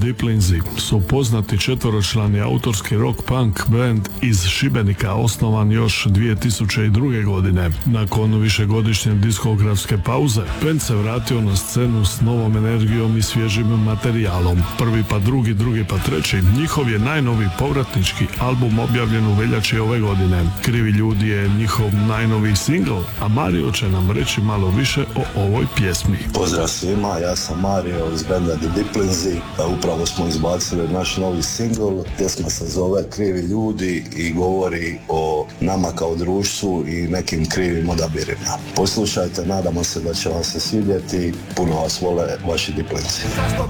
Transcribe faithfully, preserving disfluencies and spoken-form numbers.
Diplinzi su poznati četvoročlani autorski rock punk band iz Šibenika, osnovan još dvije tisuće druge. godine. Nakon višegodišnje diskografske pauze, band se vratio na scenu s novom energijom i svježim materijalom. Prvi pa drugi, drugi pa treći, njihov je najnoviji povratnički album objavljen u veljači ove godine. Krivi ljudi je njihov najnoviji singl, a Mario će nam reći malo više o ovoj pjesmi. Pozdrav svima, ja sam Mario iz benda The Diplinzi. Upravo smo izbacili naš novi singl. Pjesma se zove Krivi ljudi i govori o nama kao društvu i nekim krivim odabirima. Poslušajte, nadamo se da će vam se svidjeti. Puno vas vole vaši Diplinzi.